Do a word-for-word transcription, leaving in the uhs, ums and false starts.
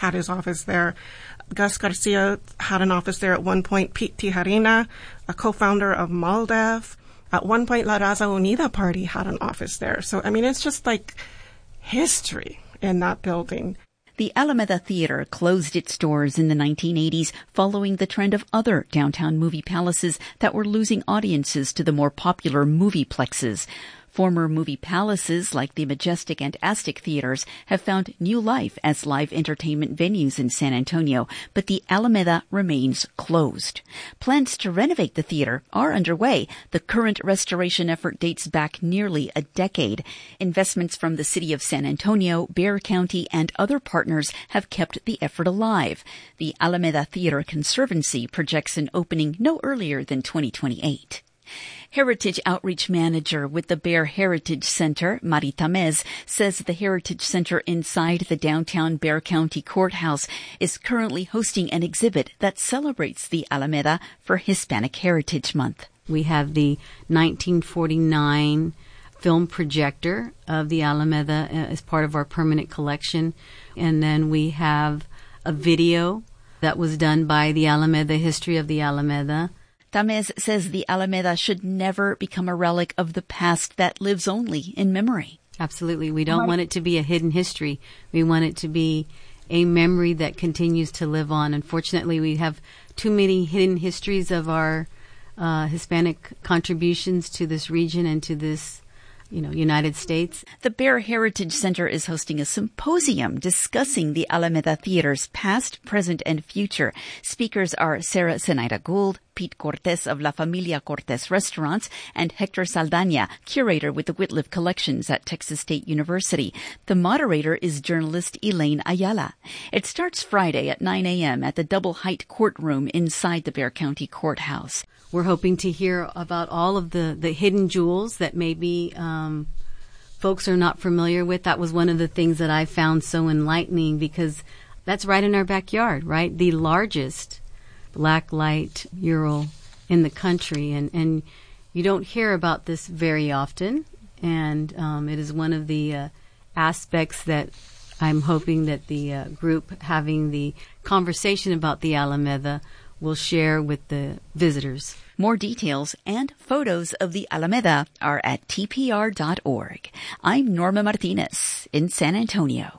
had his office there. Gus Garcia had an office there at one point. Pete Tijerina, a co-founder of MALDEF. At one point, La Raza Unida Party had an office there. So, I mean, it's just like history in that building. The Alameda Theater closed its doors in the nineteen eighties following the trend of other downtown movie palaces that were losing audiences to the more popular movieplexes. Former movie palaces like the Majestic and Aztec theaters have found new life as live entertainment venues in San Antonio, but the Alameda remains closed. Plans to renovate the theater are underway. The current restoration effort dates back nearly a decade. Investments from the city of San Antonio, Bexar County, and other partners have kept the effort alive. The Alameda Theater Conservancy projects an opening no earlier than twenty twenty-eight. Heritage Outreach Manager with the Bexar Heritage Center, Marita Mez, says the Heritage Center inside the downtown Bexar County Courthouse is currently hosting an exhibit that celebrates the Alameda for Hispanic Heritage Month. We have the nineteen forty-nine film projector of the Alameda as part of our permanent collection. And then we have a video that was done by the Alameda, History of the Alameda. Tamez says the Alameda should never become a relic of the past that lives only in memory. Absolutely. We don't want it to be a hidden history. We want it to be a memory that continues to live on. Unfortunately, we have too many hidden histories of our uh, Hispanic contributions to this region and to this you know, United States. The Bexar Heritage Center is hosting a symposium discussing the Alameda Theater's past, present, and future. Speakers are Sarah Zenaida Gould, Pete Cortez of La Familia Cortez Restaurants, and Hector Saldana, curator with the Whitliff Collections at Texas State University. The moderator is journalist Elaine Ayala. It starts Friday at nine a.m. at the Double Height Courtroom inside the Bexar County Courthouse. We're hoping to hear about all of the, the hidden jewels that maybe um, folks are not familiar with. That was one of the things that I found so enlightening because that's right in our backyard, right? The largest black light mural in the country. And, and you don't hear about this very often. And um, it is one of the uh, aspects that I'm hoping that the uh, group having the conversation about the Alameda will share with the visitors. More details and photos of the Alameda are at T P R dot org. I'm Norma Martinez in San Antonio.